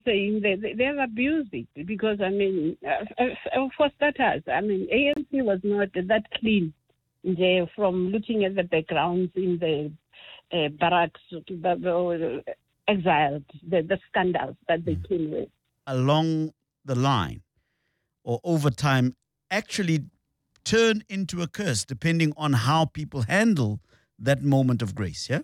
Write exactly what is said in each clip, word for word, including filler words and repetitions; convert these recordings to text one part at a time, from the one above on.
saying that they, they have abused it because, I mean, uh, uh, for starters, I mean, A N C was not that clean they, from looking at the backgrounds in the uh, barracks, the, uh, exiled, the, the scandals that they came with. Along the line or over time actually turn into a curse depending on how people handle that moment of grace, yeah?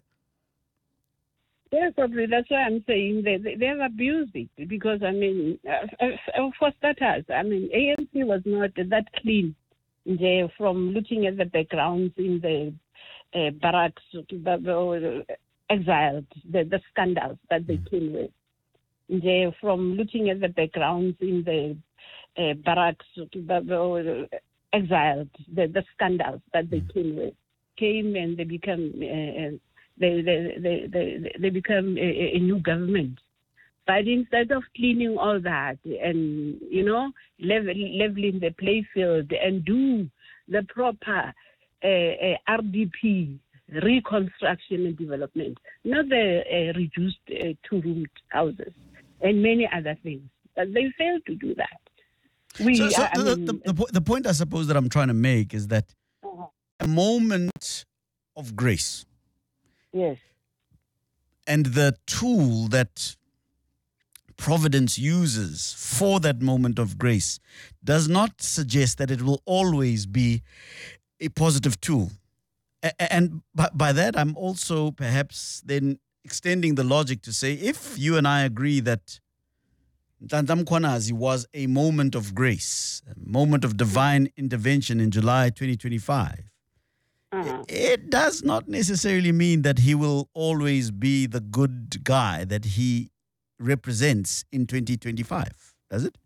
Yes, probably. That's why I'm saying they, they, they have abused it because, I mean, uh, uh, for starters, I mean, A N C was not that clean they, from looking at the backgrounds in the uh, barracks, the, uh, exiled, the, the scandals that they came with. They, from looking at the backgrounds in the uh, barracks, the, uh, exiled, the, the scandals that they came with, came and they become... Uh, They, they, they, they, they become a, a new government. But instead of cleaning all that and, you know, level, leveling the playfield and do the proper uh, uh, R D P, reconstruction and development, not the uh, reduced uh, two-roomed houses and many other things. But they failed to do that. We, so so I the, mean, the, the, po- the point I suppose that I'm trying to make is that uh, a moment of grace, yes, and the tool that Providence uses for that moment of grace does not suggest that it will always be a positive tool. A- and by, by that, I'm also perhaps then extending the logic to say, if you and I agree that Ntantam Kwanazi was a moment of grace, a moment of divine intervention in July twenty twenty-five, uh-huh. it does not necessarily mean that he will always be the good guy that he represents in twenty twenty-five, does it?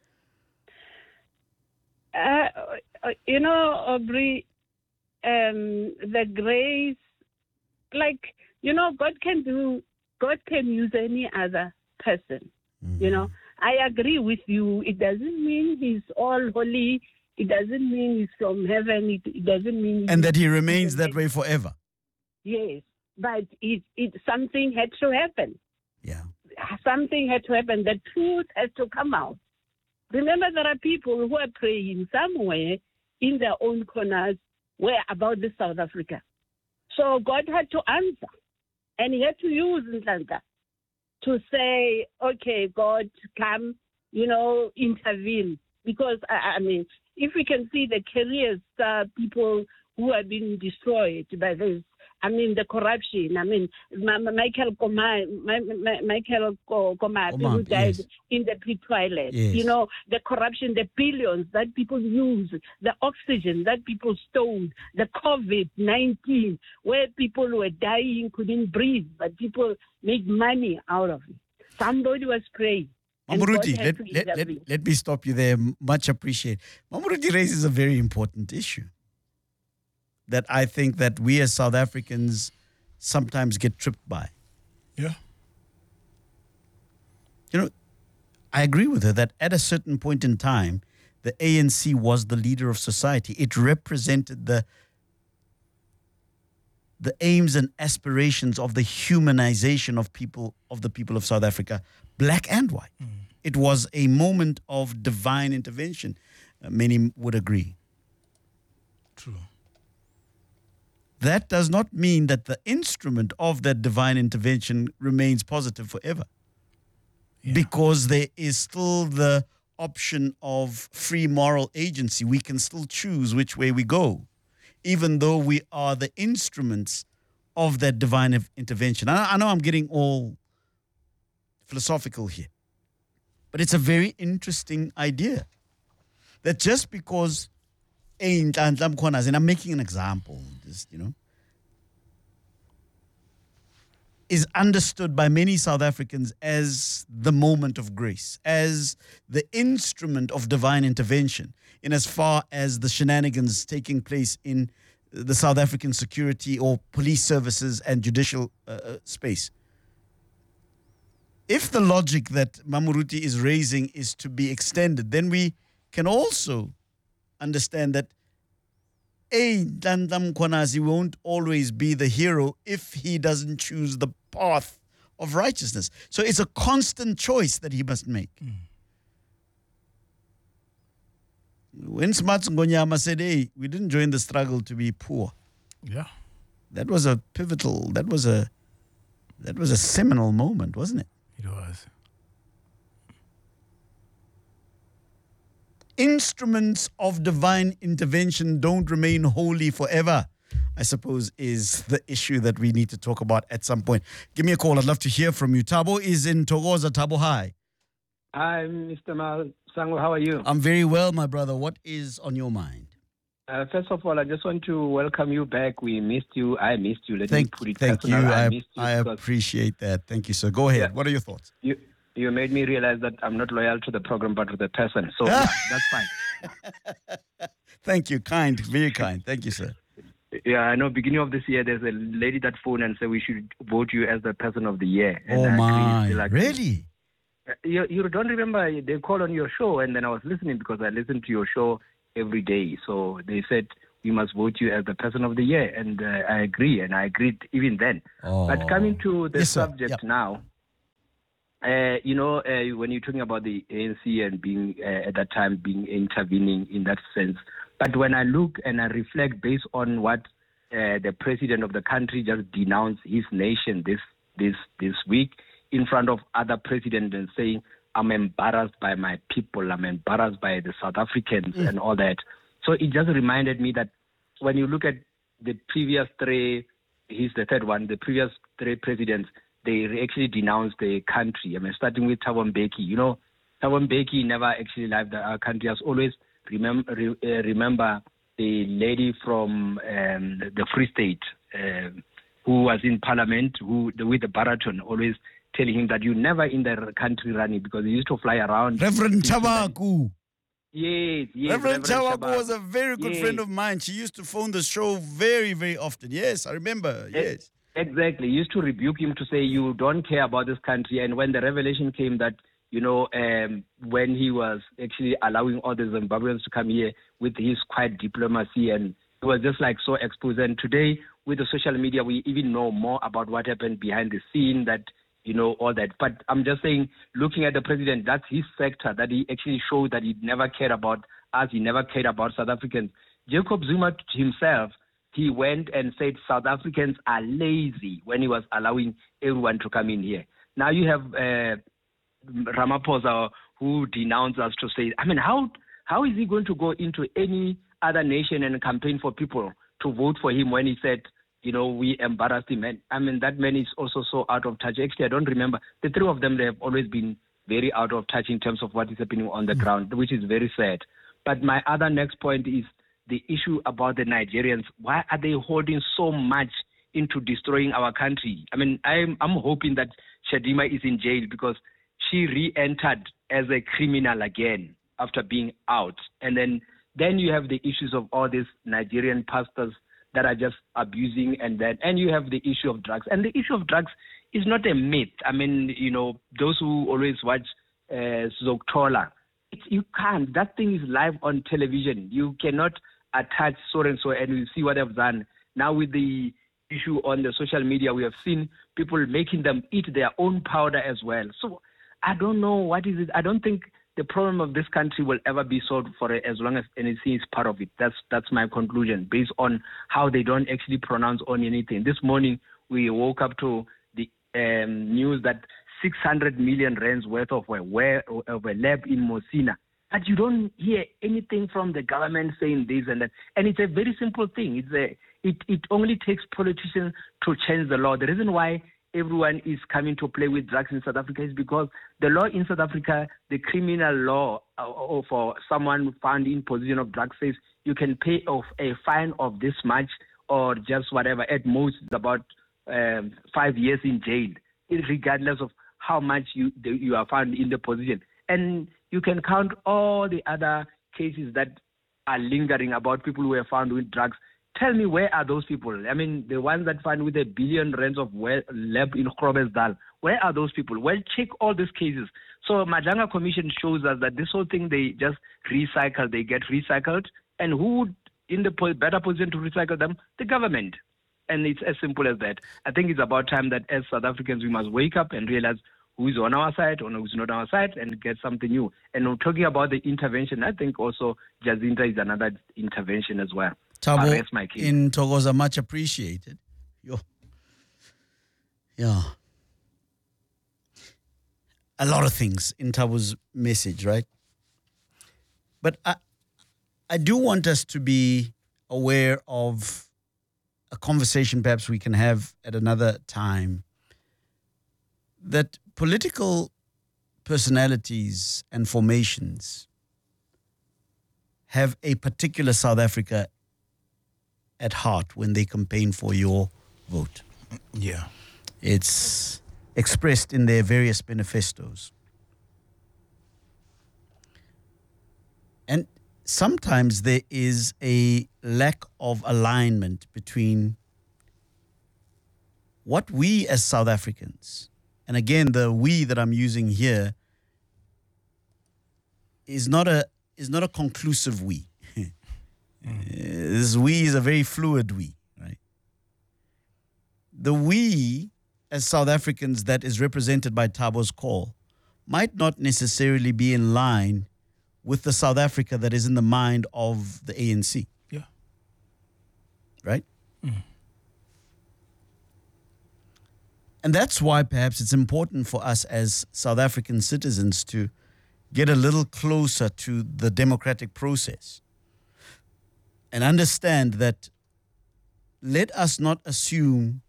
Uh, you know, Aubrey, um, the grace, like, you know, God can do, God can use any other person. Mm-hmm. You know, I agree with you. It doesn't mean he's all holy. It doesn't mean he's from heaven. It, it doesn't mean... And that he remains that way forever. Yes, but it, it something had to happen. Yeah. Something had to happen. The truth has to come out. Remember, there are people who are praying somewhere in their own corners where about this South Africa. So God had to answer. And he had to use Nhlanhla to say, okay, God, come, you know, intervene. Because, I, I mean, if we can see the careers, uh, people who have been destroyed by this, I mean, the corruption, I mean, Michael Koma, Michael Koma, who died yes. in the pit toilet, yes. you know, the corruption, the billions that people use, the oxygen that people stole, the COVID nineteen, where people were dying, couldn't breathe, but people made money out of it. Somebody was praying. Mamuruti, let, let, let, let me stop you there. Much appreciated. Mamuruti raises a very important issue that I think that we as South Africans sometimes get tripped by. Yeah. You know, I agree with her that at a certain point in time, the A N C was the leader of society. It represented the the aims and aspirations of the humanization of people, of the people of South Africa, black and white. Mm. It was a moment of divine intervention. Uh, many would agree. True. That does not mean that the instrument of that divine intervention remains positive forever. Yeah. Because there is still the option of free moral agency. We can still choose which way we go, even though we are the instruments of that divine intervention. I, I know I'm getting all philosophical here, but it's a very interesting idea that just because, and I'm making an example, just, you know, is understood by many South Africans as the moment of grace, as the instrument of divine intervention, in as far as the shenanigans taking place in the South African security or police services and judicial uh, space. If the logic that Mamuruti is raising is to be extended, then we can also understand that A. Ntantam Kwanazi won't always be the hero if he doesn't choose the path of righteousness. So it's a constant choice that he must make. Mm. When Smuts Ngonyama said, hey, we didn't join the struggle to be poor. Yeah. That was a pivotal, that was a, that was a seminal moment, wasn't it? It was. Instruments of divine intervention don't remain holy forever, I suppose, is the issue that we need to talk about at some point. Give me a call. I'd love to hear from you. Thabo is in Thokoza. Thabo, hi. Hi, Mister Masango. How are you? I'm very well, my brother. What is on your mind? Uh, first of all, I just want to welcome you back. We missed you. I missed you. Let thank, me put it Thank personal. you. I, I, missed you I appreciate that. Thank you, sir. Go ahead. Yeah. What are your thoughts? You you made me realize that I'm not loyal to the program, but to the person. So yeah, that's fine. Thank you. Kind. Very kind. Thank you, sir. Yeah, I know. Beginning of this year, there's a lady that phoned and said we should vote you as the person of the year. And oh, my. Like, really? You, you don't remember they called on your show, and then I was listening because I listen to your show every day. So they said we must vote you as the person of the year, and uh, I agree, and I agreed even then. Oh. But coming to the yes, subject yep. now, uh, you know, uh, when you're talking about the A N C and being uh, at that time being intervening in that sense, but when I look and I reflect based on what uh, the president of the country just denounced his nation this this this week in front of other presidents and saying, I'm embarrassed by my people, I'm embarrassed by the South Africans mm. and all that. So it just reminded me that when you look at the previous three, he's the third one, the previous three presidents, they actually denounced the country. I mean, starting with Thabo Mbeki. You know, Thabo Mbeki never actually loved our country. Has always remember, re, uh, remember the lady from um, the Free State uh, who was in parliament, who with the baritone, always telling him that you never in the country running because he used to fly around. Reverend Tabaku. Yes, yes. Reverend, Reverend Tabaku Tabaku was a very good yes. friend of mine. She used to phone the show very, very often. Yes, I remember. Yes. Exactly. He used to rebuke him to say, you don't care about this country. And when the revelation came that, you know, um, when he was actually allowing all the Zimbabweans to come here with his quiet diplomacy, and it was just like so exposed. And today, with the social media, we even know more about what happened behind the scene, that, you know, all that. But I'm just saying, looking at the president, that's his sector, that he actually showed that he never cared about us, he never cared about South Africans. Jacob Zuma himself, he went and said South Africans are lazy when he was allowing everyone to come in here. Now you have uh, Ramaphosa who denounced us to say, I mean, how how is he going to go into any other nation and campaign for people to vote for him when he said, you know, we embarrassed him? And I mean, that man is also so out of touch. Actually, I don't remember. The three of them, they have always been very out of touch in terms of what is happening on the mm-hmm. ground, which is very sad. But my other next point is the issue about the Nigerians. Why are they holding so much into destroying our country? I mean, I'm, I'm hoping that Chadima is in jail because she re-entered as a criminal again after being out. And then, then you have the issues of all these Nigerian pastors that are just abusing, and then, and you have the issue of drugs. And the issue of drugs is not a myth. I mean, you know, those who always watch uh, Zoctola, it's, you can't. That thing is live on television. You cannot attach so and so, and you see what they've done. Now with the issue on the social media, we have seen people making them eat their own powder as well. So I don't know what is it. I don't think the problem of this country will ever be solved for it as long as N C is part of it. That's that's my conclusion based on how they don't actually pronounce on anything. This morning we woke up to the um, news that six hundred million rands worth of a, of a lab in Mosina. But you don't hear anything from the government saying this and that. And it's a very simple thing. It's a, it, it only takes politicians to change the law. The reason why everyone is coming to play with drugs in South Africa is because the law in South Africa, the criminal law uh, for someone found in possession of drugs says you can pay off a fine of this much or just whatever. At most, it's about um, five years in jail, regardless of how much you you are found in the position. And you can count all the other cases that are lingering about people who are found with drugs. Tell me, where are those people? I mean, the ones that found with a billion rands of well, lab in Groblersdal, where are those people? Well, check all these cases. So Majanga Commission shows us that this whole thing, they just recycle, they get recycled. And who would in the better position to recycle them? The government. And it's as simple as that. I think it's about time that as South Africans, we must wake up and realize who is on our side or who's not on our side and get something new. And we're talking about the intervention. I think also Jacinta is another intervention as well. Thabo, Arrest my case. in Thokoza, much appreciated. Yo. Yeah. A lot of things in Thabo's message, right? But I, I do want us to be aware of a conversation perhaps we can have at another time, that political personalities and formations have a particular South Africa at heart when they campaign for your vote. Yeah. It's expressed in their various manifestos. And sometimes there is a lack of alignment between what we as South Africans, and again, the we that I'm using here is not a is not a conclusive we. mm. This we is a very fluid we, right? The we as South Africans that is represented by Thabo's call might not necessarily be in line with the South Africa that is in the mind of the A N C. Yeah. Right? Mm. And that's why perhaps it's important for us as South African citizens to get a little closer to the democratic process and understand that let us not assume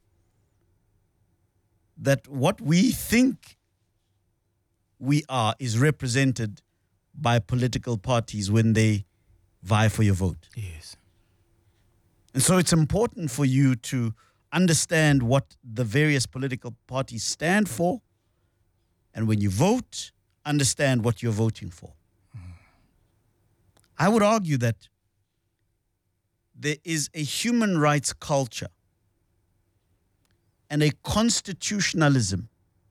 that what we think we are is represented by political parties when they vie for your vote. Yes. And so it's important for you to understand what the various political parties stand for, and when you vote, understand what you're voting for. Mm. I would argue that there is a human rights culture and a constitutionalism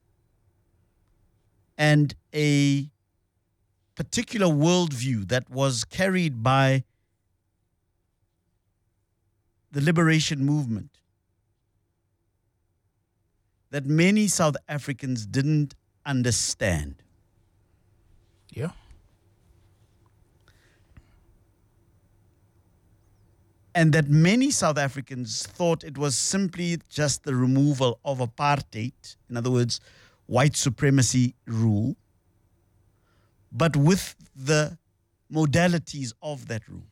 and a particular worldview that was carried by the liberation movement that many South Africans didn't understand. Yeah. And that many South Africans thought it was simply just the removal of apartheid, in other words, white supremacy rule, but with the modalities of that rule.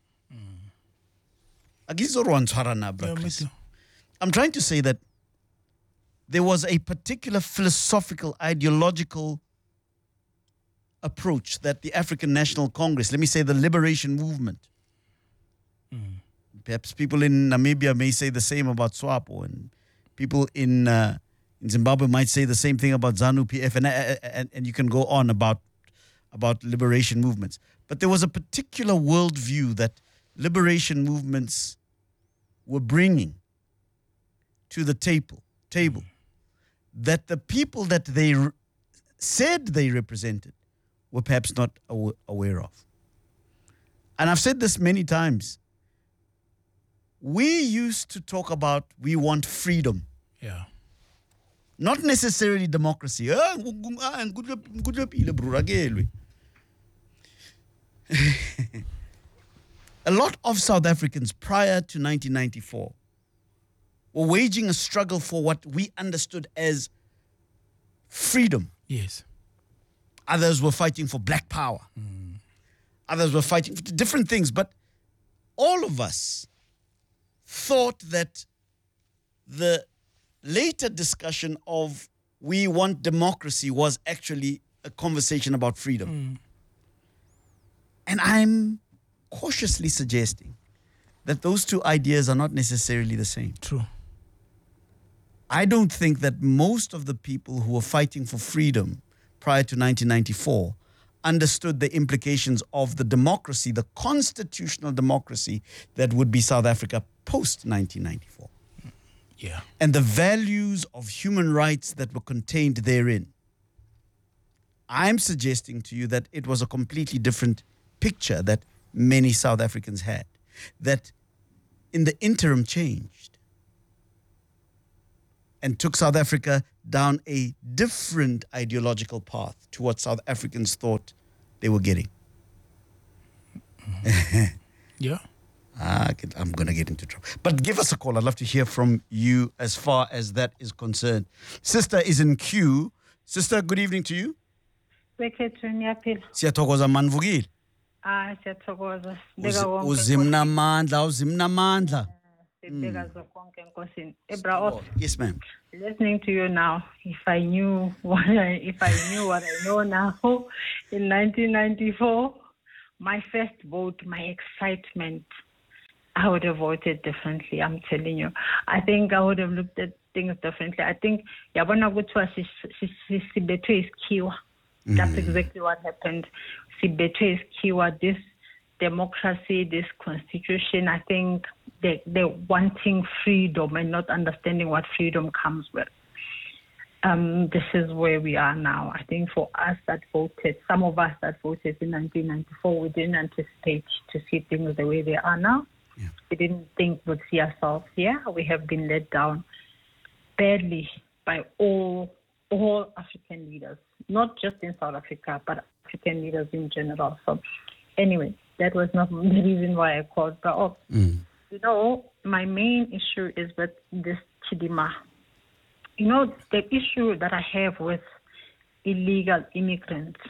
Mm. I'm trying to say that there was a particular philosophical, ideological approach that the African National Congress, let me say the liberation movement, mm. perhaps people in Namibia may say the same about SWAPO, and people in uh, in Zimbabwe might say the same thing about ZANU-P F, and, and, and you can go on about, about liberation movements. But there was a particular worldview that liberation movements were bringing to the table, table that the people that they re- said they represented were perhaps not aw- aware of. And I've said this many times. We used to talk about we want freedom. Yeah. Not necessarily democracy. A lot of South Africans prior to nineteen ninety-four were waging a struggle for what we understood as freedom. Yes. Others were fighting for black power. Mm. Others were fighting for different things. But all of us thought that the later discussion of we want democracy was actually a conversation about freedom. Mm. And I'm cautiously suggesting that those two ideas are not necessarily the same. True. I don't think that most of the people who were fighting for freedom prior to nineteen ninety-four understood the implications of the democracy, the constitutional democracy that would be South Africa post nineteen ninety-four. Yeah. And the values of human rights that were contained therein. I'm suggesting to you that it was a completely different picture that many South Africans had, that in the interim changed. and took South Africa down a different ideological path to what South Africans thought they were getting. Yeah. Ah, I'm going to get into trouble. But give us a call. I'd love to hear from you as far as that is concerned. Sister is in queue. Sister, good evening to you. Siyathokoza manvukile. Ah, siyathokoza. Uzimna mandla, uzimna mandla. Yes, ma'am. Listening to you now, if I knew what I, if I knew what I know now, in nineteen ninety-four, my first vote, my excitement, I would have voted differently. I'm telling you, I think I would have looked at things differently. I think yabona kuthiwa sibethwe isikhiwa. That's exactly what happened. Sibethwe isikhiwa. This democracy, this constitution, I think they, they're wanting freedom and not understanding what freedom comes with. Um, this is where we are now. I think for us that voted, some of us that voted in nineteen ninety-four, we didn't anticipate to see things the way they are now. Yeah. We didn't think we'd see ourselves here. We have been let down badly by all all African leaders, not just in South Africa, but African leaders in general. So anyway, that was not the reason why I called her up. Mm. You know, my main issue is with this Chidima. You know, the issue that I have with illegal immigrants,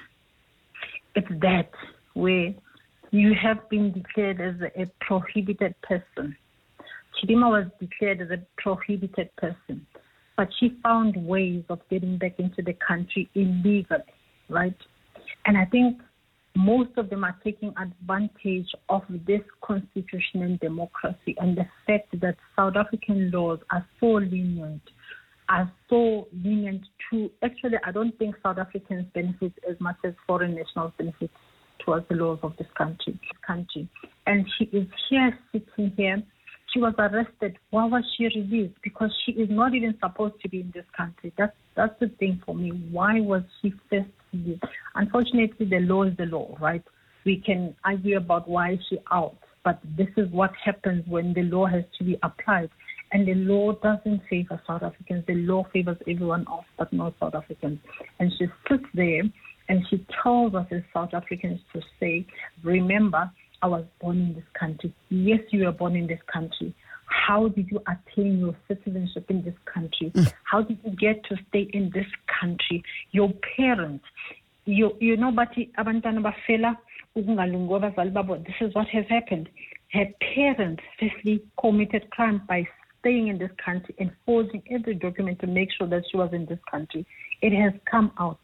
it's that where you have been declared as a prohibited person. Chidima was declared as a prohibited person, but she found ways of getting back into the country illegally, right? And I think most of them are taking advantage of this constitution and democracy and the fact that South African laws are so lenient, are so lenient to, actually, I don't think South Africans benefit as much as foreign nationals benefit towards the laws of this country. country. And she is here, sitting here. She was arrested. Why was she released? Because she is not even supposed to be in this country. That's that's the thing for me. Why was she first released? Unfortunately, the law is the law, right? We can argue about why is she out, but this is what happens when the law has to be applied. And the law doesn't favor South Africans. The law favors everyone else, but not South Africans. And she sits there and she tells us as South Africans to say, remember, I was born in this country. Yes, you were born in this country. How did you attain your citizenship in this country? Mm. How did you get to stay in this country? Your parents, you you know, but abantwana bafela ukungalungi kwabazali babo. This is what has happened. Her parents firstly committed crime by staying in this country and forging every document to make sure that she was in this country. It has come out.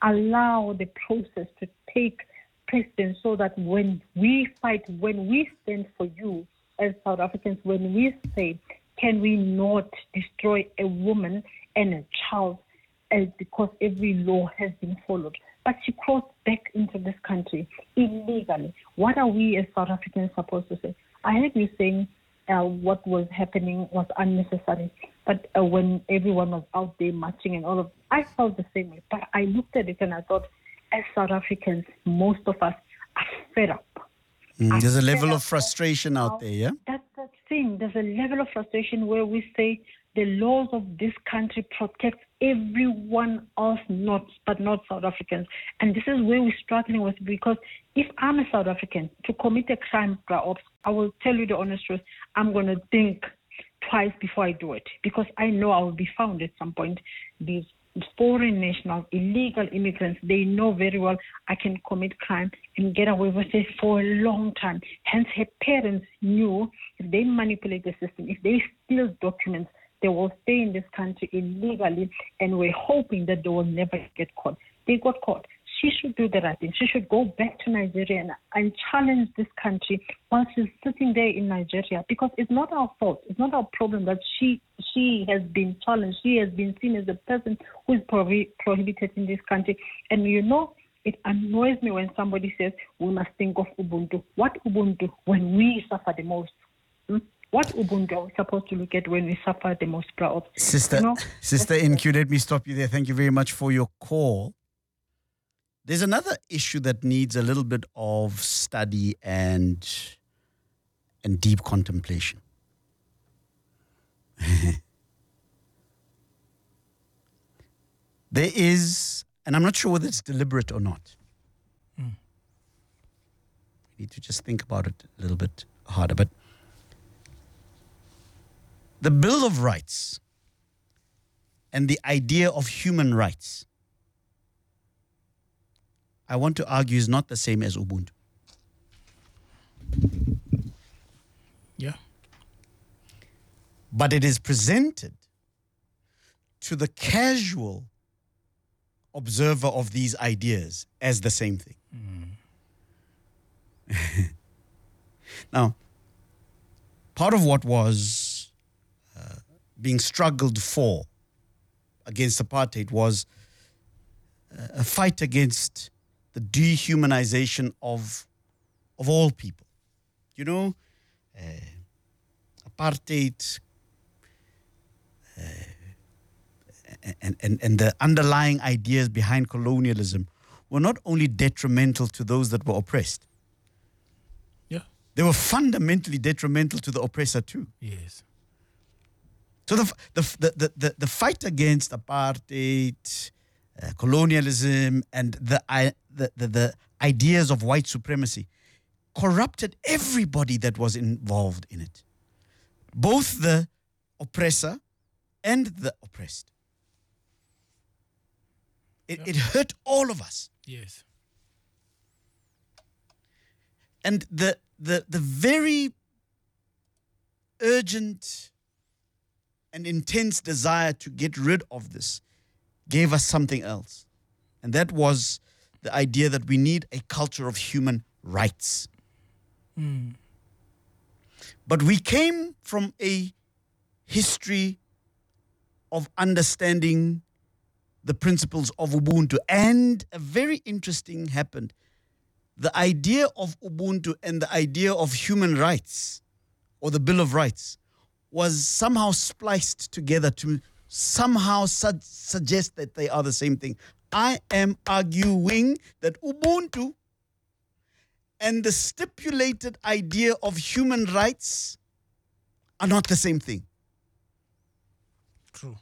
Allow the process to take precedence so that when we fight, when we stand for you as South Africans, when we say, can we not destroy a woman and a child uh, because every law has been followed? But she crossed back into this country illegally. What are we as South Africans supposed to say? I heard you saying uh, what was happening was unnecessary. But uh, when everyone was out there marching and all of, I felt the same way. But I looked at it and I thought, as South Africans, most of us are fed up. Mm, there's a level of frustration out there, yeah? That's the thing. There's a level of frustration where we say the laws of this country protect everyone else, not but not South Africans. And this is where we're struggling with, because if I'm a South African, to commit a crime, I will tell you the honest truth, I'm going to think twice before I do it, because I know I will be found at some point. These foreign nationals, illegal immigrants, they know very well I can commit crime and get away with it for a long time. Hence, her parents knew if they manipulate the system, if they steal documents, they will stay in this country illegally, and we're hoping that they will never get caught. They got caught. She should do the right thing. She should go back to Nigeria and, and challenge this country while she's sitting there in Nigeria, because it's not our fault. It's not our problem that she she has been challenged. She has been seen as a person who is prohi- prohibited in this country. And you know, it annoys me when somebody says, we must think of Ubuntu. What Ubuntu when we suffer the most? Hmm? What Ubuntu are we supposed to look at when we suffer the most? Proud? Sister, you know, Sister N Q, let me stop you there. Thank you very much for your call. There's another issue that needs a little bit of study and and deep contemplation. There is, and I'm not sure whether it's deliberate or not. Mm. We need to just think about it a little bit harder. But the Bill of Rights and the idea of human rights, I want to argue, is not the same as Ubuntu. Yeah. But it is presented to the casual observer of these ideas as the same thing. Mm. Now, part of what was uh, being struggled for against apartheid was uh, a fight against the dehumanization of, of all people. You know, uh, apartheid uh, and, and, and the underlying ideas behind colonialism were not only detrimental to those that were oppressed, Yeah. they were fundamentally detrimental to the oppressor too. Yes. So the the the the, the fight against apartheid, uh, colonialism, and the, I, the the the ideas of white supremacy corrupted everybody that was involved in it, both the oppressor and the oppressed. It, Yeah. it hurt all of us. Yes. And the the the very urgent and intense desire to get rid of this gave us something else. And that was the idea that we need a culture of human rights. Mm. But we came from a history of understanding the principles of Ubuntu, and a very interesting happened. The idea of Ubuntu and the idea of human rights, or the Bill of Rights, was somehow spliced together to somehow su- suggest that they are the same thing. I am arguing that Ubuntu and the stipulated idea of human rights are not the same thing. True.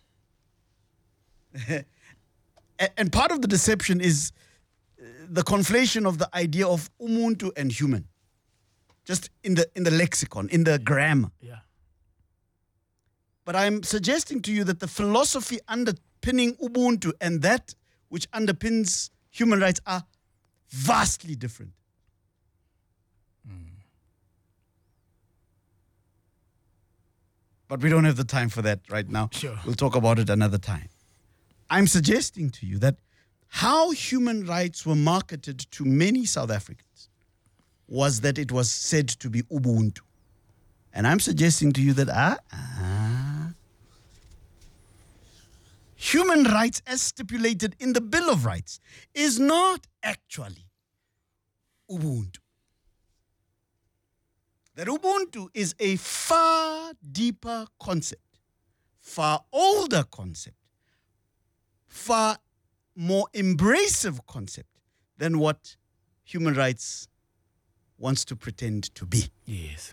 A- And part of the deception is uh, the conflation of the idea of Ubuntu and human, just in the in the lexicon, in the grammar. Yeah. But I'm suggesting to you that the philosophy underpinning Ubuntu and that which underpins human rights are vastly different. But we don't have the time for that right now. Sure. We'll talk about it another time. I'm suggesting to you that how human rights were marketed to many South Africans was that it was said to be Ubuntu. And I'm suggesting to you that ah, ah, human rights as stipulated in the Bill of Rights is not actually Ubuntu. That Ubuntu is a far deeper concept, far older concept, far more embracive concept than what human rights wants to pretend to be. Yes.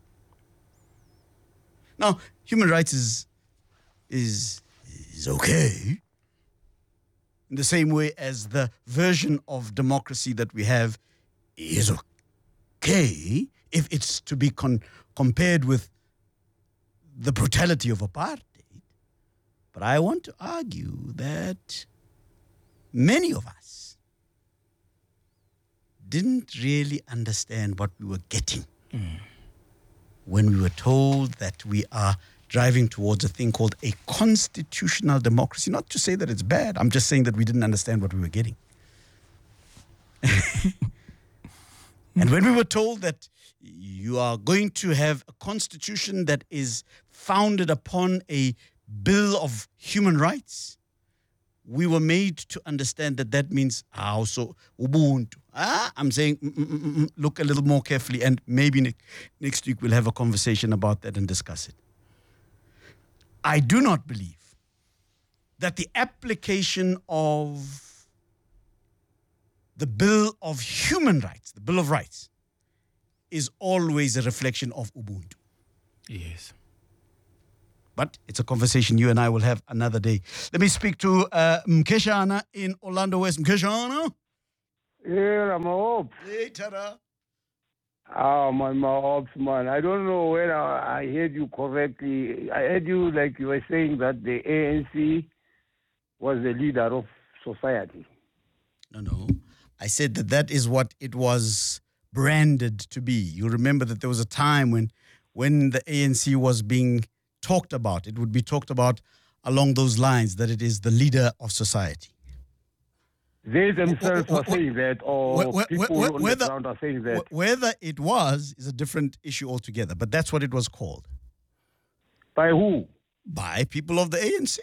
Now, human rights is is is okay in the same way as the version of democracy that we have is okay if it's to be con- compared with the brutality of apartheid. But I want to argue that many of us didn't really understand what we were getting when we were told that we are driving towards a thing called a constitutional democracy. Not to say that it's bad. I'm just saying that we didn't understand what we were getting. And when we were told that you are going to have a constitution that is founded upon a bill of human rights, we were made to understand that that means ah, also Ubuntu. Ah, I'm saying mm, mm, mm, mm, look a little more carefully, and maybe ne- next week we'll have a conversation about that and discuss it. I do not believe that the application of the Bill of Human Rights, the Bill of Rights, is always a reflection of Ubuntu. Yes. But it's a conversation you and I will have another day. Let me speak to uh, Mkeshana in Orlando West. Mkeshana? Yeah, I'm a hope. Hey, Tara. Ah, man, my hopes, man. I don't know whether I heard you correctly. I heard you like you were saying that the A N C was the leader of society. No, no. I said that that is what it was branded to be. You remember that there was a time when, when the A N C was being talked about, it would be talked about along those lines, that it is the leader of society. They themselves Wh- are wh- saying that, or wh- wh- people wh- on whether- the ground are saying that. Wh- Whether it was is a different issue altogether, but that's what it was called By who? by people of the A N C.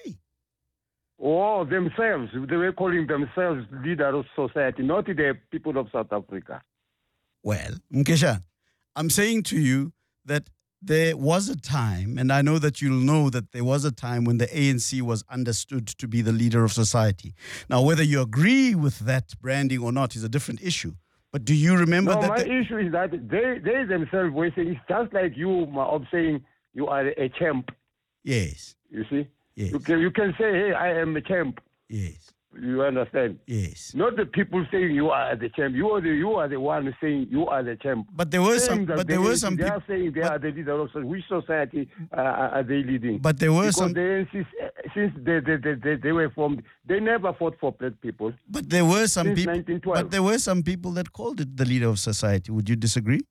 Oh, themselves. They were calling themselves leader of society, not the people of South Africa. Well, Mkeshan, I'm saying to you that there was a time, and I know that you'll know that there was a time when the A N C was understood to be the leader of society. Now, whether you agree with that branding or not is a different issue. But do you remember No, that? my the- issue is that they, they themselves were saying, it's just like you, Maob, saying you are a champ. yes, You see? yes, You can, you can say, hey, I am a champ. yes, You understand? yes. Not the people saying you are the champ. You are the you are the one saying you are the champ. But there were Saying some. that But there they, were some They people. are saying they but- are the leader of so- which society uh, are they leading? But there were because some. the A N C, since they they, they, they they were formed, they never fought for black people. But there were some Since people. nineteen twelve. But there were some people that called it the leader of society. Would you disagree?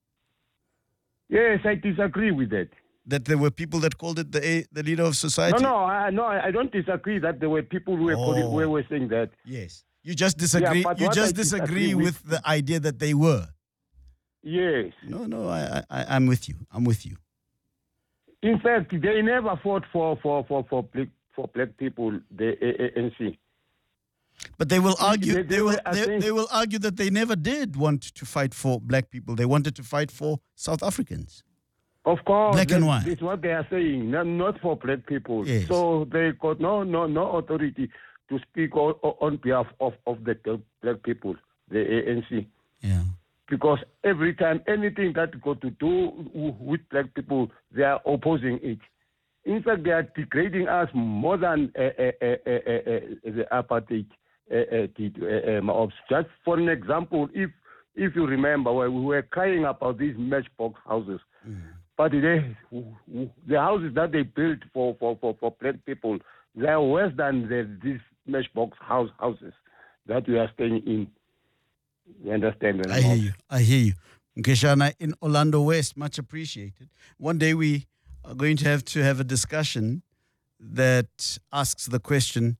Yes, I disagree with that. That there were people that called it the A- the leader of society. No, no, I, no, I don't disagree that there were people who were, calling, Oh. who were saying that. Yes. You just disagree. but you what just I disagree disagree with, with- the idea that they were. Yes. No, no, I, I, I'm with you. I'm with you. In fact, they never fought for for for for black, for black people. The A N C. But they will argue. they- They, they will. were, I They, think- they will argue that they never did want to fight for black people. They wanted to fight for South Africans. Of course, Black and that- white. That's what they are saying. Not, not for black people. Yes. So they got no no no authority to speak on, on behalf of of the black people, the A N C. Yeah. Because every time anything that got to do with black people, they are opposing it. In fact, they are degrading us more than uh, uh, uh, uh, uh, the apartheid uh, uh, did. Uh, um, just for an example, if if you remember, when we were crying about these matchbox houses, Mm. but they, the houses that they built for, for, for, for black people, they are worse than the, these matchbox house houses that we are staying in. You understand? I hear you. I hear you. Nkeshana in Orlando West, much appreciated. One day we are going to have to have a discussion that asks the question,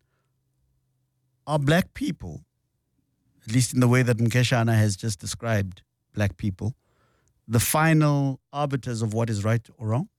are black people, at least in the way that Nkeshana has just described black people, the final arbiters of what is right or wrong?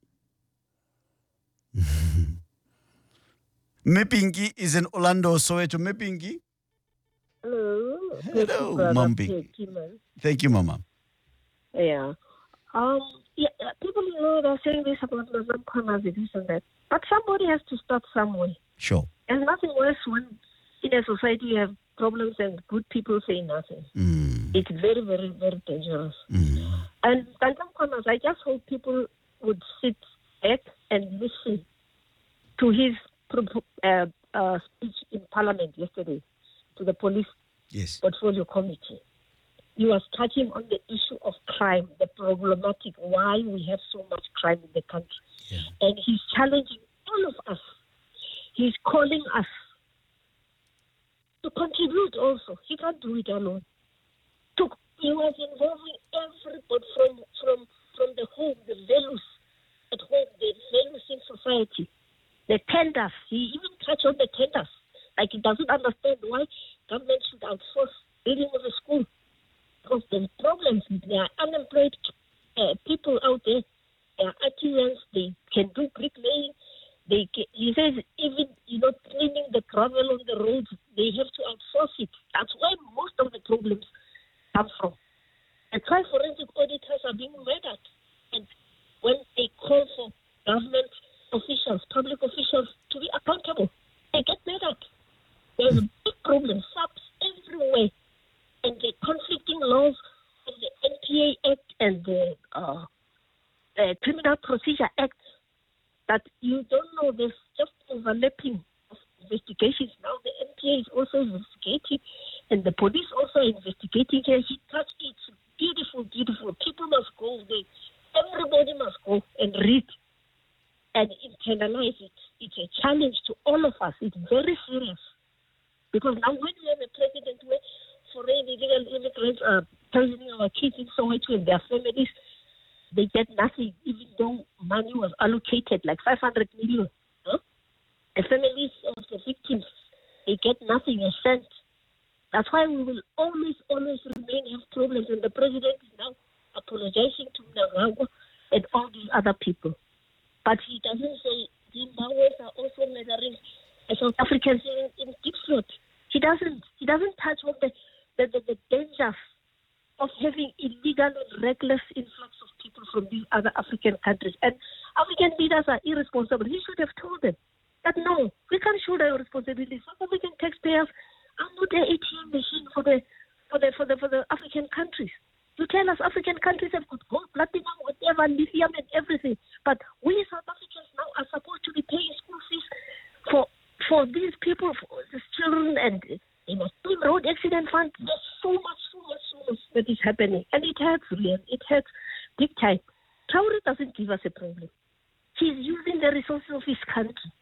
Mepingi is in Orlando, Soweto. Mepingi. Hello. Hello, Brother Mambi. Peggy, man. Thank you, Mama. Yeah. Um. Yeah. uh, People, you know, they're saying this about Muslim corners, this and that. But somebody has to start somewhere. Sure. There's nothing worse when in a society you have problems and good people say nothing. Mm, It's very, very, very dangerous. mm. And Muslim corners, I just hope people would sit back and listen to his pro- uh, uh, speech in Parliament yesterday to the police Yes. portfolio committee. He was touching on the issue of crime, the problematic, why we have so much crime in the country. Yeah. And he's challenging all of us. He's calling us to contribute also. He can't do it alone. To, he was involving everybody from, from, from the home, the values at home, the values in society, the tenders. He even touched on the tenders. Like he doesn't understand why government should outsource building of a school. Because there's problems. There are unemployed uh, people out there. They are artisans. They can do bricklaying. They can, he says even, you know, cleaning the gravel on the roads, they have to outsource it. That's where most of the problems come from. That's why forensic auditors are being murdered. And when they call for government officials, public officials to be accountable, they get murdered. There's a big problem, subs everywhere. And the conflicting laws of the N P A Act and the uh, uh, Criminal Procedure Act, that you don't know overlapping of investigations. Now the N P A is also investigating, and the police also investigating her. She touched it. It's beautiful, beautiful. People must go there. Everybody must go and read and internalize it. It's a challenge to all of us. It's very serious. Because now when we have a president where foreign illegal immigrants are poisoning our kids in Soweto and their families, they get nothing, even though money was allocated, like five hundred million. Huh? The families of the victims, they get nothing, a cent. That's why we will always, always remain have problems. And the president is now apologizing to Mnangagwa and all these other people. But he doesn't say Zimbabweans are also murdering South Africans in, in deep throat. He doesn't. He doesn't touch on the, the, the, the dangers of having illegal and reckless influx of people from these other African countries. And African leaders are irresponsible. He should have told them that no, we can't shoulder our responsibility. South African taxpayers are not an A T M machine for the for the for the for the African countries. You tell us African countries have got gold, platinum, whatever, lithium and everything. But we South Africans now are supposed to be paying school fees for for these people, for these children, and you know, road accident fund. There's so much, so much, so much that is happening, and it hurts really. It hurts big time. Traore doesn't give us a problem. He's using the resources of his country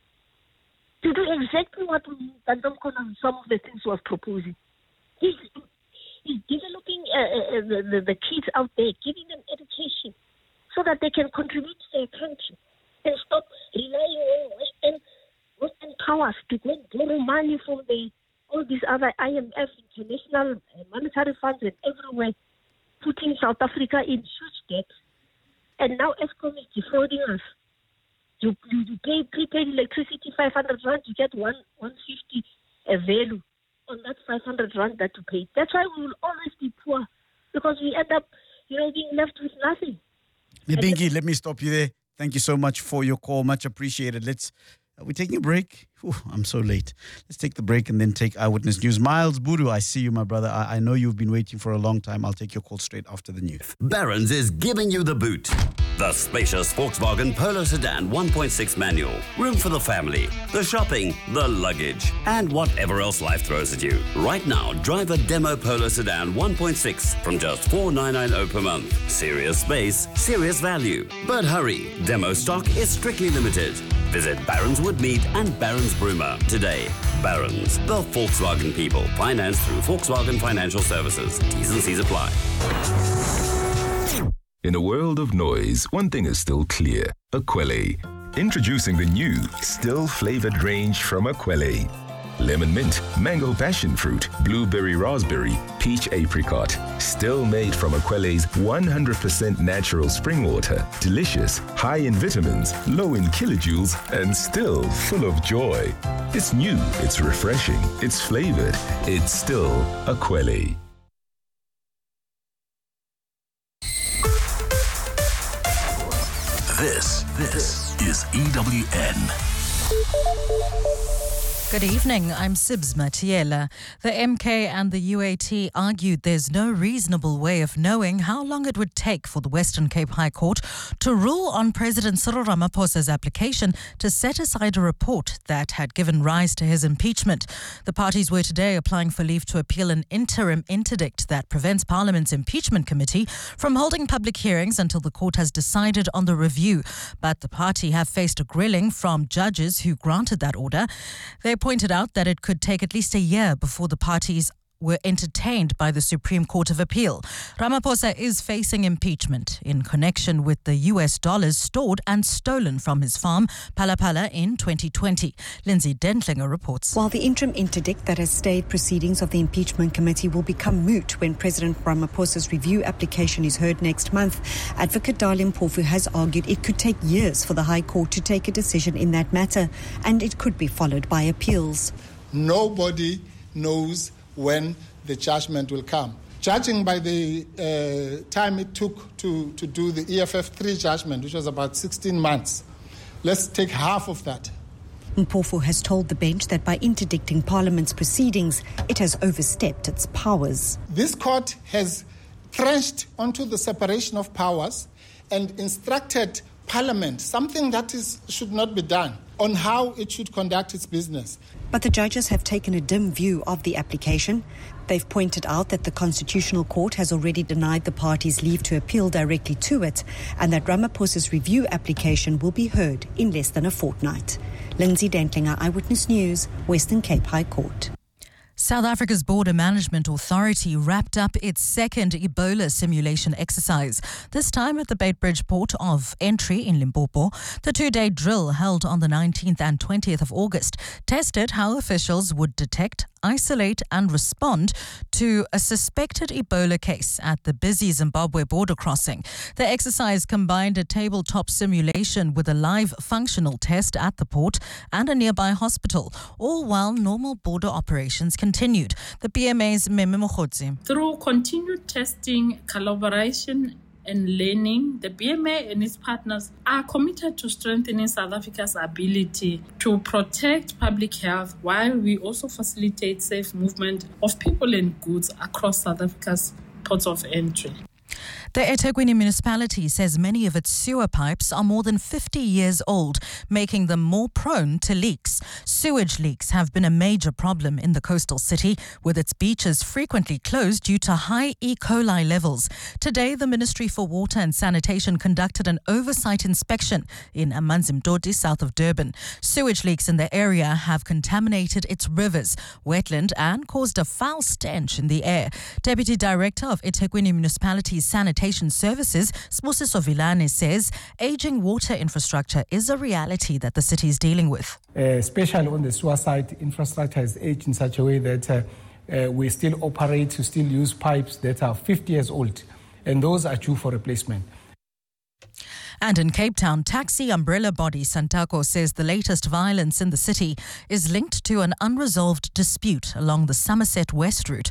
to do exactly what we, some of the things he was proposing. He's, he's developing uh, uh, the, the, the kids out there, giving them education so that they can contribute to their country and stop relying on Western, Western powers to go and borrow money from the, all these other I M F, international monetary funds and everywhere, putting South Africa in huge debt. And now Eskom is defrauding us. You, you, you pay prepaid electricity five hundred rand, you get one one fifty a value on that five hundred rand that you pay. That's why we will always be poor, because we end up, you know, being left with nothing. Libingi, let me stop you there. Thank you so much for your call. Much appreciated. Let's. Are we taking a break? Ooh, I'm so late. Let's take the break and then take Eyewitness News. Miles Buru, I see you, my brother. I, I know you've been waiting for a long time. I'll take your call straight after the news. Barron's is giving you the boot. The spacious Volkswagen Polo Sedan one point six manual. Room for the family, the shopping, the luggage, and whatever else life throws at you. Right now, drive a demo Polo Sedan one point six from just four thousand nine hundred ninety per month. Serious space, serious value. But hurry, demo stock is strictly limited. Visit Barron's Woodmead and Barron's Broomer today. Barron's, the Volkswagen people. Financed through Volkswagen Financial Services. T's and C's apply. In a world of noise, one thing is still clear. Akwele. Introducing the new, still-flavored range from Akwele. Lemon mint, mango passion fruit, blueberry raspberry, peach apricot. Still made from Akwele's one hundred percent natural spring water. Delicious, high in vitamins, low in kilojoules, and still full of joy. It's new, it's refreshing, it's flavored, it's still Akwele. This, this is E W N. Good evening, I'm Sibs Matiela. The M K and the U A T argued there's no reasonable way of knowing how long it would take for the Western Cape High Court to rule on President Cyril Ramaphosa's application to set aside a report that had given rise to his impeachment. The parties were today applying for leave to appeal an interim interdict that prevents Parliament's impeachment committee from holding public hearings until the court has decided on the review. But the party have faced a grilling from judges who granted that order. They pointed out that it could take at least a year before the parties were entertained by the Supreme Court of Appeal. Ramaphosa is facing impeachment in connection with the U S dollars stored and stolen from his farm, Palapala, in twenty twenty. Lindsay Dentlinger reports. While the interim interdict that has stayed proceedings of the impeachment committee will become moot when President Ramaphosa's review application is heard next month, Advocate Darlene Mpofu has argued it could take years for the High Court to take a decision in that matter, and it could be followed by appeals. Nobody knows when the judgment will come. Judging by the uh, time it took to, to do the E F F three judgment, which was about sixteen months, let's take half of that. Mpofu has told the bench that by interdicting Parliament's proceedings, it has overstepped its powers. This court has trenched onto the separation of powers and instructed Parliament, something that is should not be done, on how it should conduct its business. But the judges have taken a dim view of the application. They've pointed out that the Constitutional Court has already denied the parties leave to appeal directly to it, and that Ramaphosa's review application will be heard in less than a fortnight. Lindsay Dentlinger, Eyewitness News, Western Cape High Court. South Africa's Border Management Authority wrapped up its second Ebola simulation exercise, this time at the Beitbridge port of entry in Limpopo. The two-day drill held on the nineteenth and twentieth of August tested how officials would detect, isolate and respond to a suspected Ebola case at the busy Zimbabwe border crossing. The exercise combined a tabletop simulation with a live functional test at the port and a nearby hospital, all while normal border operations continued. The B M A's Meme Mokhotsi. Through continued testing, collaboration and learning, the B M A and its partners are committed to strengthening South Africa's ability to protect public health while we also facilitate safe movement of people and goods across South Africa's ports of entry. The eThekwini municipality says many of its sewer pipes are more than fifty years old, making them more prone to leaks. Sewage leaks have been a major problem in the coastal city, with its beaches frequently closed due to high E. coli levels. Today, the Ministry for Water and Sanitation conducted an oversight inspection in Amanzimtoti, south of Durban. Sewage leaks in the area have contaminated its rivers, wetland, and caused a foul stench in the air. Deputy Director of eThekwini Municipality's Sanitation Services, Sbusiso Vilane, says aging water infrastructure is a reality that the city is dealing with. Uh, especially on the sewer side, infrastructure has aged in such a way that uh, uh, we still operate to still use pipes that are fifty years old, and those are due for replacement. And in Cape Town, taxi umbrella body Santaco says the latest violence in the city is linked to an unresolved dispute along the Somerset West route.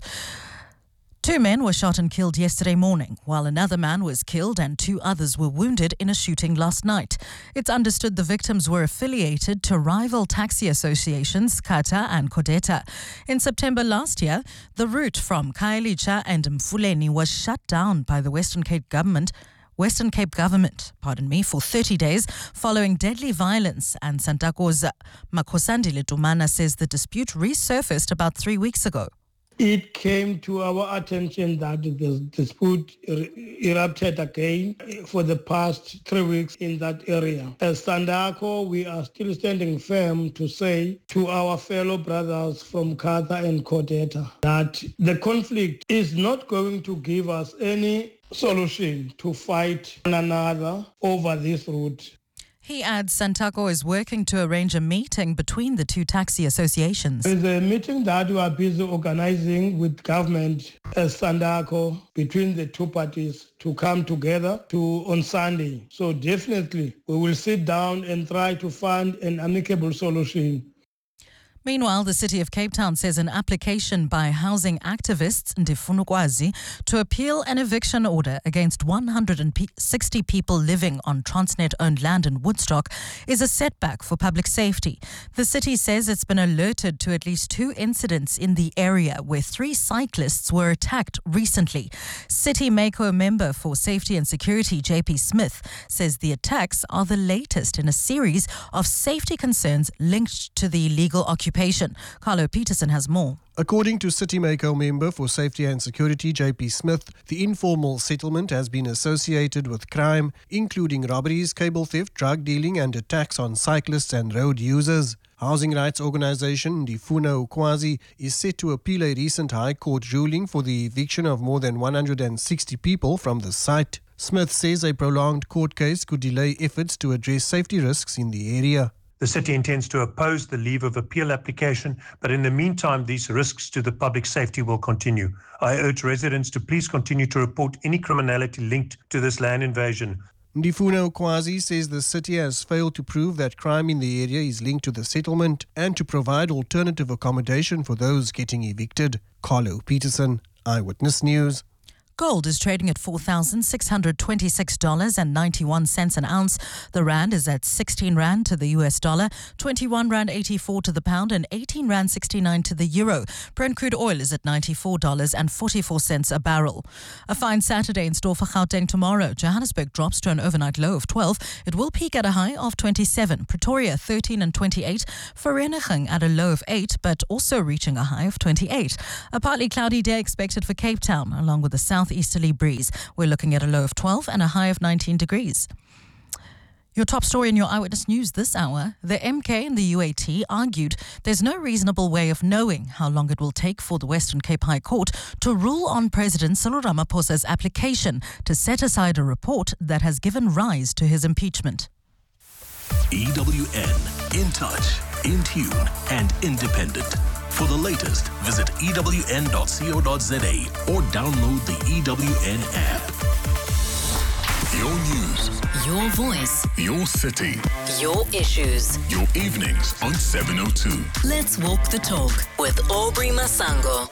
Two men were shot and killed yesterday morning, while another man was killed and two others were wounded in a shooting last night. It's understood the victims were affiliated to rival taxi associations Kata and Kodeta. In September last year, the route from Khayelitsha and Mfuleni was shut down by the Western Cape government Western Cape government, pardon me, for thirty days following deadly violence, and Santaco's Makhosandile Tumana says the dispute resurfaced about three weeks ago. It came to our attention that the dispute erupted again for the past three weeks in that area. As Sandaco, we are still standing firm to say to our fellow brothers from Kata and Kodeta that the conflict is not going to give us any solution to fight one another over this route. He adds Santaco is working to arrange a meeting between the two taxi associations. There's a meeting that we are busy organizing with government as Sandaco between the two parties to come together to on Sunday. So definitely we will sit down and try to find an amicable solution. Meanwhile, the City of Cape Town says an application by housing activists Ndifunukwazi to appeal an eviction order against one hundred sixty people living on Transnet-owned land in Woodstock is a setback for public safety. The city says it's been alerted to at least two incidents in the area where three cyclists were attacked recently. City Mako member for Safety and Security J P Smith says the attacks are the latest in a series of safety concerns linked to the illegal occupation. Carlo Peterson has more. According to City Mako member for Safety and Security J P Smith, the informal settlement has been associated with crime, including robberies, cable theft, drug dealing and attacks on cyclists and road users. Housing rights organisation Ndifuna Ukwazi is set to appeal a recent High Court ruling for the eviction of more than one hundred sixty people from the site. Smith says a prolonged court case could delay efforts to address safety risks in the area. The city intends to oppose the leave of appeal application, but in the meantime, these risks to the public safety will continue. I urge residents to please continue to report any criminality linked to this land invasion. Ndifuna Ukwazi says the city has failed to prove that crime in the area is linked to the settlement and to provide alternative accommodation for those getting evicted. Carlo Peterson, Eyewitness News. Gold is trading at four thousand six hundred twenty-six dollars and ninety-one cents an ounce. The rand is at sixteen rand to the U S dollar, twenty-one rand eighty-four to the pound, and eighteen rand sixty-nine to the euro. Brent crude oil is at ninety-four dollars and forty-four cents a barrel. A fine Saturday in store for Gauteng tomorrow. Johannesburg drops to an overnight low of twelve. It will peak at a high of twenty-seven. Pretoria thirteen and twenty-eight. Vereeniging at a low of eight, but also reaching a high of twenty-eight. A partly cloudy day expected for Cape Town, along with a southeasterly breeze. We're looking at a low of twelve and a high of nineteen degrees. Your top story in your Eyewitness News this hour. The M K and the U A T argued there's no reasonable way of knowing how long it will take for the Western Cape High Court to rule on President Cyril Ramaphosa's application to set aside a report that has given rise to his impeachment. E W N, in touch, in tune, and independent. For the latest, visit E W N dot co dot za or download the E W N app. Your news. Your voice. Your city. Your issues. Your evenings on seven oh two. Let's walk the talk with Aubrey Masango.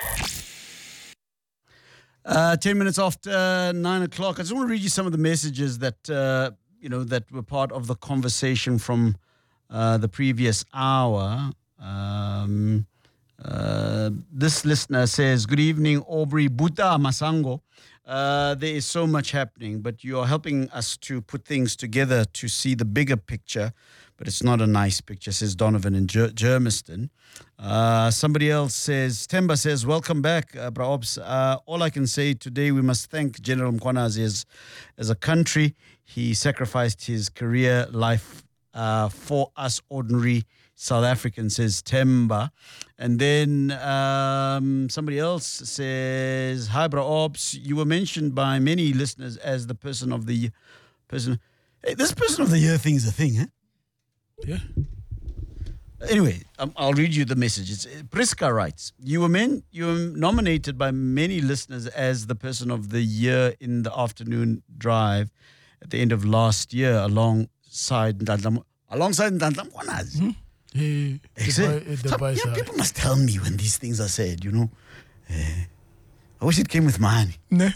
Uh, ten minutes after uh, nine o'clock. I just want to read you some of the messages that uh, you know that were part of the conversation from uh, the previous hour. Um, uh, this listener says, "Good evening, Aubrey Buta Masango. Uh, there is so much happening, but you are helping us to put things together to see the bigger picture. But it's not a nice picture," says Donovan in Ger- Germiston. Uh, somebody else says, Temba says, "Welcome back, uh, Braobs. Uh, all I can say today, we must thank General Mkhwanazi as, as a country. He sacrificed his career life uh, for us ordinary South Africans," says Temba. And then um, somebody else says, "Hi, Braobs. You were mentioned by many listeners as the person of the person. Hey, this person of the year thing is a thing, huh?" Yeah. Anyway, um, I'll read you the message. It's, uh, Priska writes, you were, men, you were nominated by many listeners as the person of the year in the afternoon drive at the end of last year alongside Ndandlam, alongside Ndandlam Mkhwanazi." Hmm? Hey, Exactly. the, the So, yeah, people must tell me when these things are said, you know. Uh, I wish it came with money. No.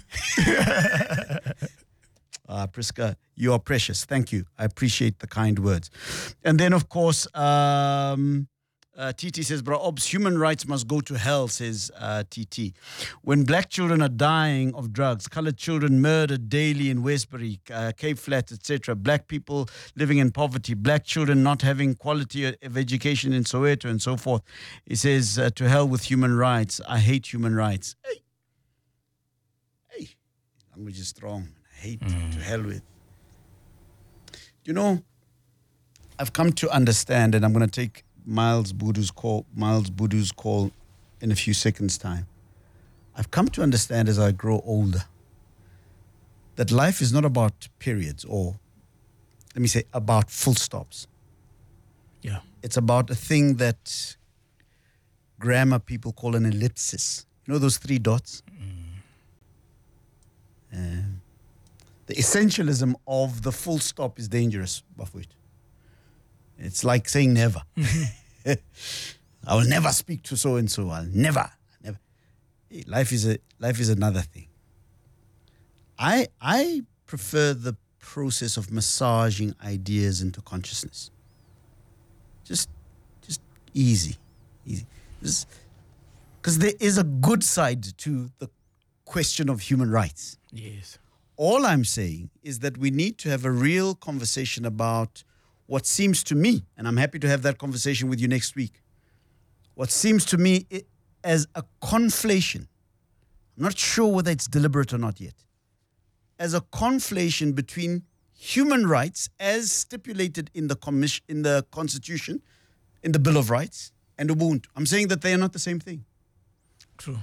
Uh, Priska, you are precious. Thank you. I appreciate the kind words. And then, of course, um, uh, T T says, "Braobs, human rights must go to hell," says uh, T T. When black children are dying of drugs, colored children murdered daily in Westbury, uh, Cape Flats, et cetera, black people living in poverty, black children not having quality of education in Soweto and so forth. He says, uh, to hell with human rights. I hate human rights. Hey, hey, language is strong. Hate mm. to hell with. You know, I've come to understand, and I'm going to take Miles Budu's call, Miles Budu's call in a few seconds' time. I've come to understand as I grow older that life is not about periods or, let me say, about full stops. Yeah. It's about a thing that grammar people call an ellipsis. You know those three dots? Mm. Um, The essentialism of the full stop is dangerous, Bafwit. It's like saying never. Mm-hmm. I will never speak to so and so. I'll never, never. Hey, life is a life is another thing. I I prefer the process of massaging ideas into consciousness. Just just easy, easy. Because there is a good side to the question of human rights. Yes. All I'm saying is that we need to have a real conversation about what seems to me, and I'm happy to have that conversation with you next week, what seems to me as a conflation. I'm not sure whether it's deliberate or not yet. As a conflation between human rights as stipulated in the commission, in the Constitution, in the Bill of Rights, and Ubuntu. I'm saying that they are not the same thing. True.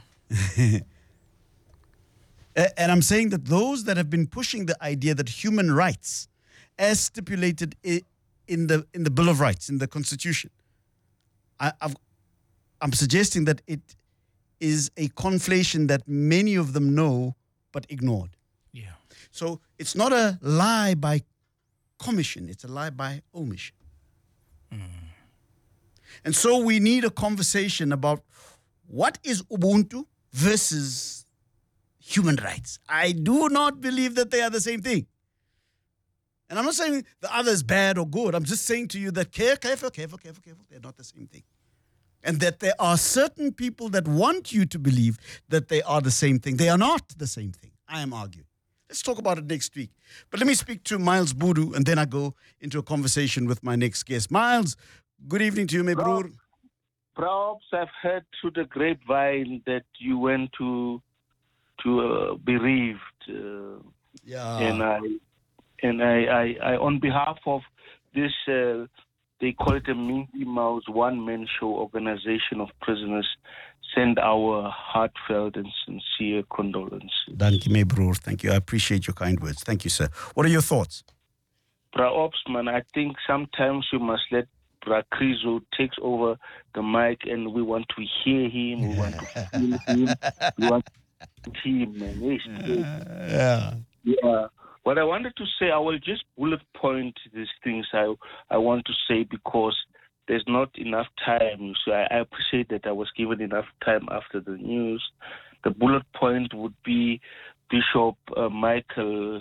And I'm saying that those that have been pushing the idea that human rights, as stipulated in the in the Bill of Rights, in the Constitution, I, I've, I'm suggesting that it is a conflation that many of them know but ignored. Yeah. So it's not a lie by commission, it's a lie by omission. Mm. And so we need a conversation about what is Ubuntu versus human rights. I do not believe that they are the same thing. And I'm not saying the other is bad or good. I'm just saying to you that careful, careful, careful, careful, they're not the same thing. And that there are certain people that want you to believe that they are the same thing. They are not the same thing, I am arguing. Let's talk about it next week. But let me speak to Miles Budu, and then I go into a conversation with my next guest. Miles, good evening to you, my brother. Perhaps I've heard through the grapevine that you went to to uh, bereaved. Uh, yeah. And I, and I, I, I, on behalf of this, uh, they call it a Minty Mouse one-man show organization of prisoners, send our heartfelt and sincere condolences. Thank you, my brother. Thank you. I appreciate your kind words. Thank you, sir. What are your thoughts? Perhaps, man, I think sometimes you must let Brakrizo takes over the mic, and we want to hear him, we want to feel him, we want to see him, man. Yes, yeah. Yeah. What I wanted to say, I will just bullet point these things I I want to say because there's not enough time. So I, I appreciate that I was given enough time after the news. The bullet point would be Bishop uh, Michael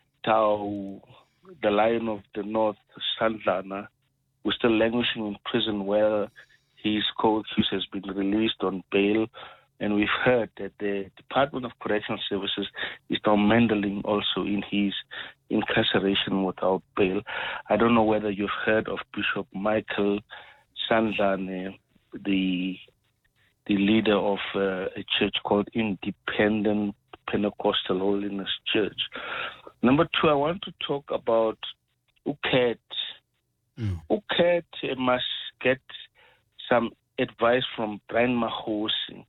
Tau, the Lion of the North, Sandlana, who's still languishing in prison where his co-accused has been released on bail. And we've heard that the Department of Correctional Services is now meddling also in his incarceration without bail. I don't know whether you've heard of Bishop Michael Sandlane, the the leader of uh, a church called Independent Pentecostal Holiness Church. Number two, I want to talk about Uket. Mm. Uket must get some advice from Brian Mahosi.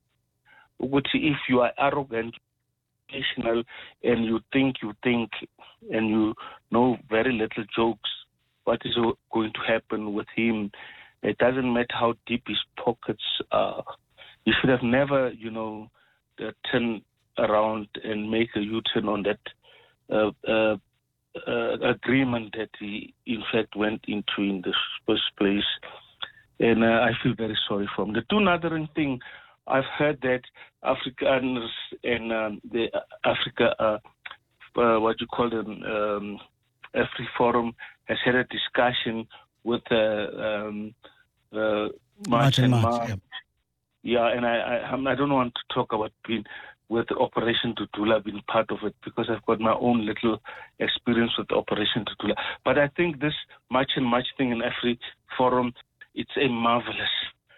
If you are arrogant, educational, and you think you think, and you know very little jokes, what is going to happen with him? It doesn't matter how deep his pockets are. You should have never, you know, uh, turn around and make a U-turn on that uh, uh, uh, agreement that he, in fact, went into in the first place. And uh, I feel very sorry for him. The two other thing, I've heard that Afrikaners and um, the Africa, uh, uh, what you call them, um, Afri Forum has had a discussion with uh, um, uh, March and March. Yeah. yeah, and I, I I don't want to talk about being with Operation Tutula, being part of it, because I've got my own little experience with Operation Tutula. But I think this March and March thing in Afri Forum, it's a marvelous,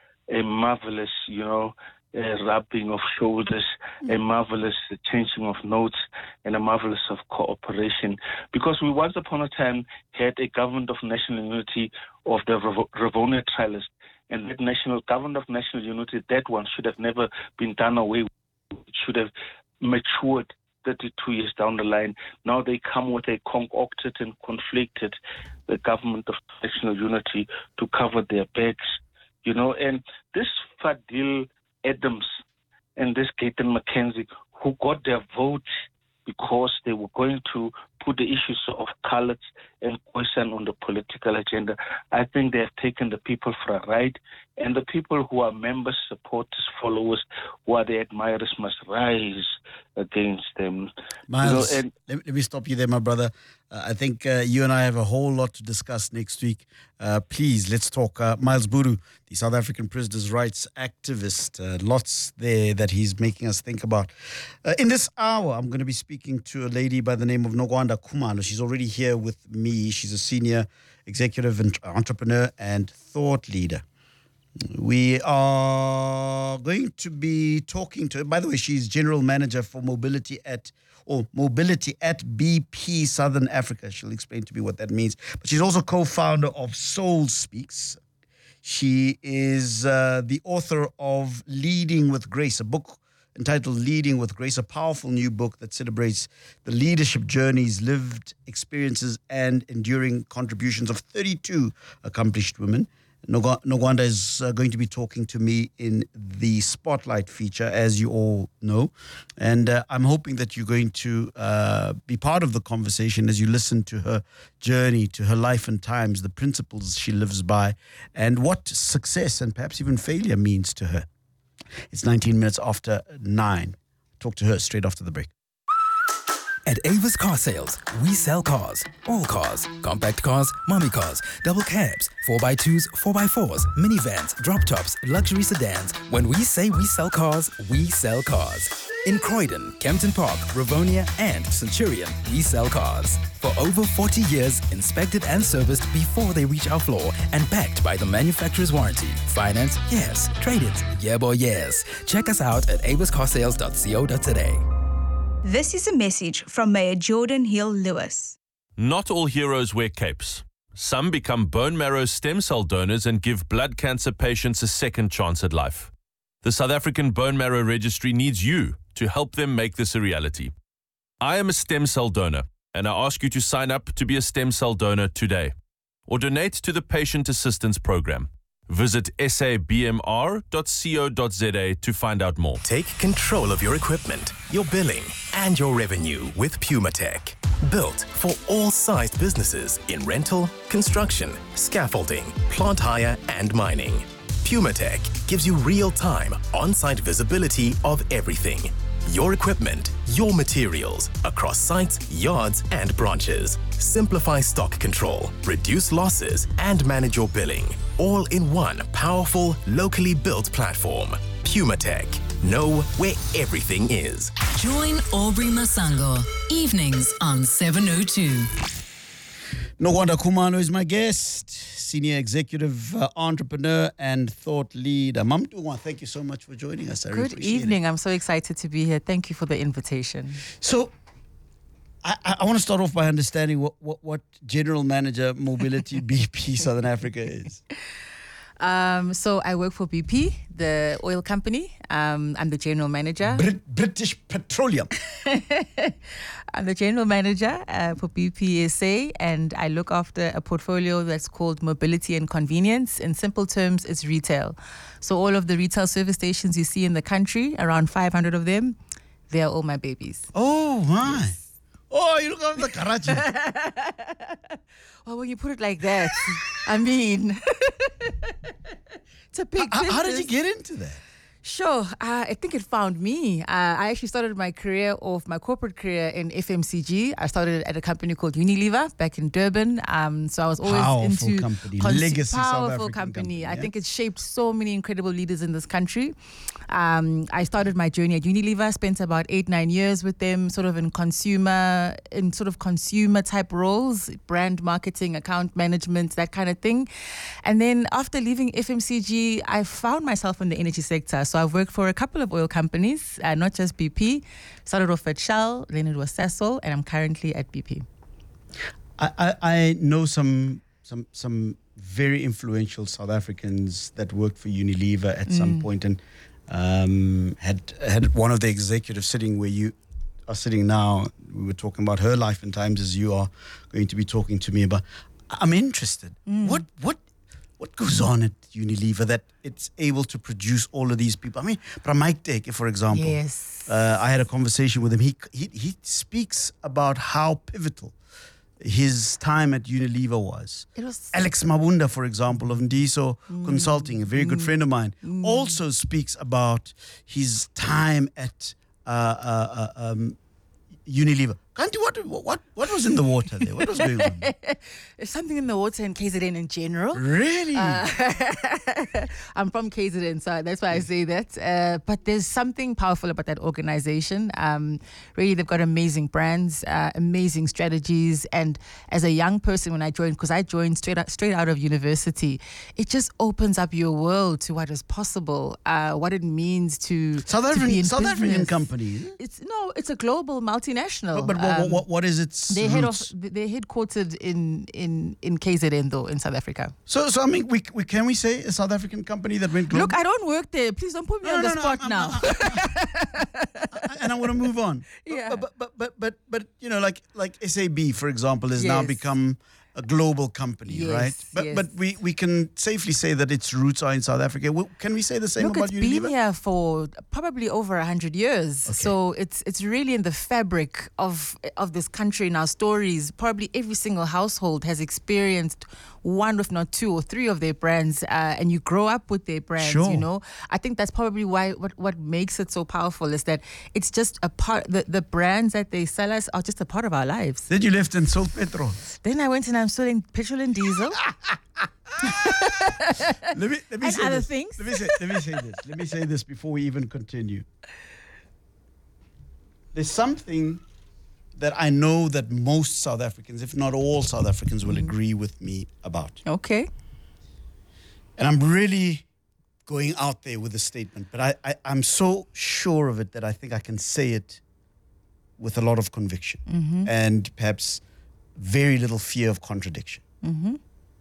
a marvelous, you know, a rubbing of shoulders, a marvelous changing of notes, and a marvelous of cooperation. Because we once upon a time had a government of national unity of the Rivonia trialists, and that national government of national unity, that one should have never been done away with. It should have matured thirty-two years down the line. Now they come with a concocted and conflicted the government of national unity to cover their backs, you know. And this Fadil Adams and this Gaten McKenzie, who got their vote because they were going to put the issues of colors and Khoisan on the political agenda. I think they have taken the people for a ride, and the people who are members, supporters, followers, who are the admirers must rise against them. Miles, you know, and let, let me stop you there, my brother. Uh, I think uh, you and I have a whole lot to discuss next week. Uh, please, let's talk. Uh, Miles Budu, the South African prisoners' rights activist. Uh, lots there that he's making us think about. Uh, in this hour, I'm going to be speaking to a lady by the name of Nogwanda Khumalo. She's already here with me. She's a senior executive and entrepreneur and thought leader. We are going to be talking to her. By the way, she's general manager for mobility at or mobility at B P Southern Africa. She'll explain to me what that means. But she's also co-founder of Soul Speaks. She is uh, the author of Leading with Grace, a book entitled Leading with Grace, a powerful new book that celebrates the leadership journeys, lived experiences, and enduring contributions of thirty-two accomplished women. Nogwanda is uh, going to be talking to me in the Spotlight feature, as you all know. And uh, I'm hoping that you're going to uh, be part of the conversation as you listen to her journey, to her life and times, the principles she lives by, and what success and perhaps even failure means to her. It's nineteen minutes after nine. talk to her straight after the break. At Avis Car Sales, we sell cars. All cars. Compact cars, mommy cars, double cabs, four by twos, four by fours, minivans, drop tops, luxury sedans. When we say we sell cars, we sell cars. In Croydon, Kempton Park, Rivonia, and Centurion, we sell cars. For over forty years, inspected and serviced before they reach our floor and backed by the manufacturer's warranty. Finance? Yes. Trade-ins? Yeah, boy, yes. Check us out at avis car sales dot co dot za. This is a message from Mayor Jordan Hill Lewis. Not all heroes wear capes. Some become bone marrow stem cell donors and give blood cancer patients a second chance at life. The South African Bone Marrow Registry needs you to help them make this a reality. I am a stem cell donor, and I ask you to sign up to be a stem cell donor today, or donate to the Patient Assistance Program. Visit s a b m r dot co dot za to find out more. Take control of your equipment, your billing, and your revenue with PumaTech. Built for all sized businesses in rental, construction, scaffolding, plant hire, and mining. PumaTech gives you real-time, on-site visibility of everything. Your equipment, your materials, across sites, yards, and branches. Simplify stock control, reduce losses, and manage your billing. All in one powerful, locally built platform. PumaTech. Know where everything is. Join Aubrey Masango, evenings on seven oh two. Nogwanda Kumano is my guest, senior executive uh, entrepreneur and thought leader. Mamdungwa, thank you so much for joining us. I really Good appreciate evening. it. I'm so excited to be here. Thank you for the invitation. So, I, I want to start off by understanding what, what, what General Manager Mobility B P Southern Africa is. Um, so I work for B P, the oil company. Um, I'm the general manager. Brit- British Petroleum. I'm the general manager uh, for B P S A, and I look after a portfolio that's called Mobility and Convenience. In simple terms, it's retail. So all of the retail service stations you see in the country, around five hundred of them, they are all my babies. Oh, my. Yes. Oh, you look after the garage. Well, when you put it like that, I mean, it's a big how, business. How did you get into that? Sure. Uh, I think it found me. Uh, I actually started my career off, my corporate career in F M C G. I started at a company called Unilever back in Durban. Um, so I was always powerful into company, cons- legacy powerful South African company. company I yeah? think it shaped so many incredible leaders in this country. Um, I started my journey at Unilever. Spent about eight, nine years with them, sort of in consumer, in sort of consumer type roles, brand marketing, account management, that kind of thing. And then after leaving F M C G, I found myself in the energy sector. So I've worked for a couple of oil companies, uh, not just B P. Started off at Shell, then it was Sasol, and I'm currently at B P. I, I, I know some some some very influential South Africans that worked for Unilever at mm. some point and um, had had one of the executives sitting where you are sitting now. We were talking about her life and times as you are going to be talking to me about. I'm interested. Mm. What what what goes on at Unilever that it's able to produce all of these people? I mean, Mike Teke, for example. Yes. Uh, I had a conversation with him. He, he he speaks about how pivotal his time at Unilever was. It was Alex Mabunda, for example, of Ndiso mm. Consulting, a very good mm. friend of mine, mm. also speaks about his time at uh, uh, uh, um, Unilever. Kanti, what, what, what was in the water there? What was going on? There's something in the water in K Z N in general. Really? Uh, I'm from K Z N, so that's why I say that. Uh, but there's something powerful about that organization. Um, really, they've got amazing brands, uh, amazing strategies. And as a young person, when I joined, because I joined straight out, straight out of university, it just opens up your world to what is possible, uh, what it means to South to African, be in South business. African company. It's no, it's a global multinational. But, but Um, what, what, what is its they head roots? off, they're headquartered in, in, in K Z N, though, in South Africa. So, so I mean, we, we can we say a South African company that went global? Look, I don't work there. Please don't put me No, on no, the no, spot I'm- now. and I want to move on. Yeah. But, but but but but you know, like like S A B, for example, has now Yes. become a global company, Yes, right? But yes. but we, we can safely say that its roots are in South Africa. Well, can we say the same Look, about it's been Unilever? here for probably over a hundred years. So it's it's really in the fabric of of this country. In our stories, probably every single household has experienced one, if not two or three of their brands, uh, and you grow up with their brands, Sure. you know, I think that's probably why what, what makes it so powerful is that it's just a part, the, the brands that they sell us are just a part of our lives. Then you left and sold petrol. Then I went and I'm selling petrol and diesel. let me, let me And say other this. things. Let me say, let me say this. Let me say this before we even continue. There's something that I know that most South Africans, if not all South Africans, will agree with me about. Okay. And I'm really going out there with a statement, but I, I, I'm so sure of it that I think I can say it with a lot of conviction Mhm. and perhaps very little fear of contradiction. Mm-hmm.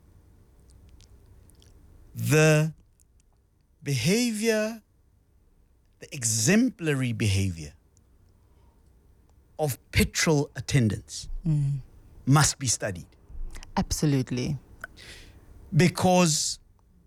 The behavior, the exemplary behavior of petrol attendants Mm. must be studied. Absolutely. Because